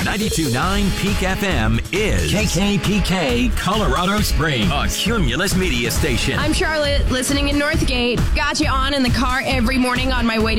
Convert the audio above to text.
92.9 Peak FM is KKPK Colorado Springs, a Cumulus media station. I'm Charlotte, listening in Northgate. Got you on in the car every morning on my way to